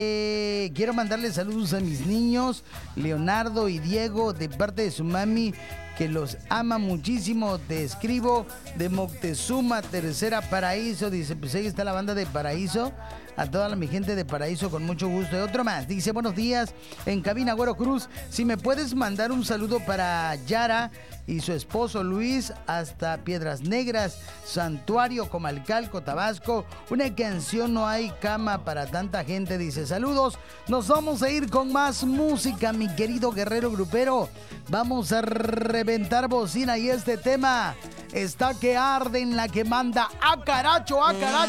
Quiero mandarle saludos a mis niños, Leonardo y Diego, de parte de su mami, que los ama muchísimo. Te escribo de Moctezuma, Tercera Paraíso. Dice, pues ahí está la banda de Paraíso. A toda mi gente de Paraíso, con mucho gusto. Y otro más, dice, buenos días, en cabina Güero Cruz. Si me puedes mandar un saludo para Yara y su esposo Luis, hasta Piedras Negras, Santuario, Comalcalco, Tabasco. Una canción, No hay cama para tanta gente. Dice, saludos. Nos vamos a ir con más música, mi querido guerrero grupero. Vamos a reventar bocina y este tema está que arde en la que manda. ¡A caracho, a caracho!